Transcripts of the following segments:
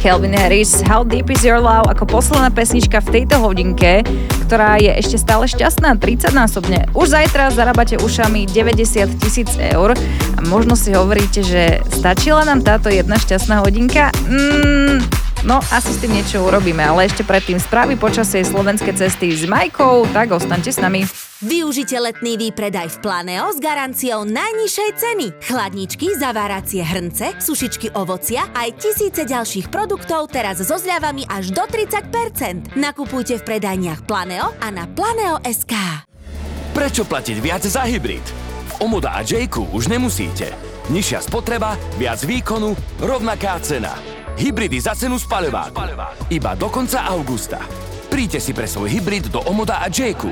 Calvin Harris, How Deep Is Your Love, ako posledná pesnička v tejto hodinke, ktorá je ešte stále šťastná 30-násobne. Už zajtra zarábate ušami 90 000 eur a možno si hovoríte, že stačila nám táto jedna šťastná hodinka? No, asi s tým niečo urobíme, ale ešte predtým správy počasie slovenské cesty s Majkou, tak ostaňte s nami. Využite letný výpredaj v Planeo s garanciou najnižšej ceny. Chladničky, zaváracie hrnce, sušičky ovocia aj tisíce ďalších produktov teraz so zľavami až do 30%. Nakupujte v predajniach Planeo a na Planeo.sk. Prečo platiť viac za hybrid? V Omoda a J-ku už nemusíte. Nižšia spotreba, viac výkonu, rovnaká cena. Hybridy za cenu spaľováku. Iba do konca augusta. Príďte si pre svoj hybrid do Omoda a J-ku.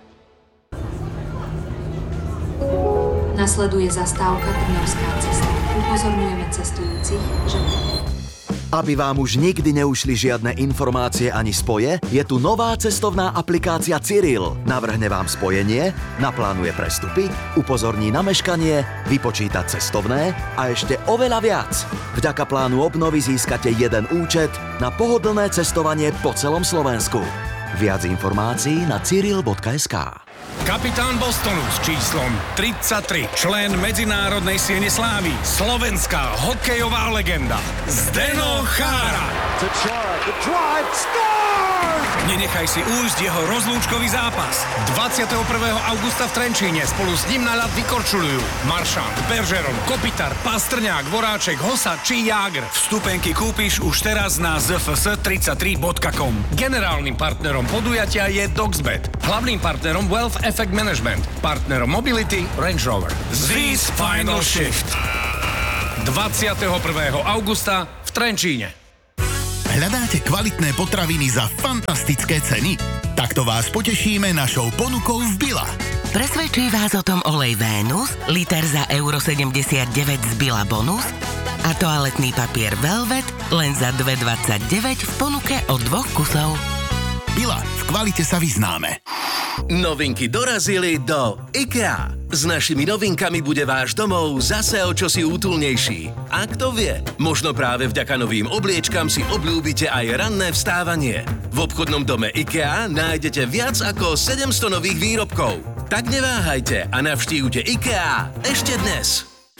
Nasleduje zastávka Trnavská cesta. Upozorňujeme cestujúcich, že... Aby vám už nikdy neušli žiadne informácie ani spoje, je tu nová cestovná aplikácia Cyril. Navrhne vám spojenie, naplánuje prestupy, upozorní na meškanie, vypočíta cestovné a ešte oveľa viac. Vďaka plánu obnovy získate jeden účet na pohodlné cestovanie po celom Slovensku. Viac informácií na cyril.sk. Kapitán Bostonu s číslom 33, člen Medzinárodnej siene slávy, slovenská hokejová legenda Zdeno Chára. Nenechaj si újsť jeho rozlúčkový zápas. 21. augusta v Trenčíne spolu s ním na ľad vykorčulujú Maršant, Bergeron, Kopitar, Pastrňák, Voráček, Hosa či Jágr. Vstupenky kúpiš už teraz na zfs33.com. Generálnym partnerom podujatia je Doxbet. Hlavným partnerom Wealth Effect Management. Partnerom Mobility Range Rover. This Final Shift. 21. augusta v Trenčíne. Hľadáte kvalitné potraviny za fantastické ceny? Takto vás potešíme našou ponukou v Billa. Presvedčí vás o tom olej Venus, liter za €79 z Billa Bonus a toaletný papier Velvet len za €2,29 v ponuke od 2 kusov. Billa, v kvalite sa vyznáme. Novinky dorazili do IKEA. S našimi novinkami bude váš domov zase o čosi útulnejší. A kto vie, možno práve vďaka novým obliečkam si obľúbite aj ranné vstávanie. V obchodnom dome IKEA nájdete viac ako 700 nových výrobkov. Tak neváhajte a navštívte IKEA ešte dnes.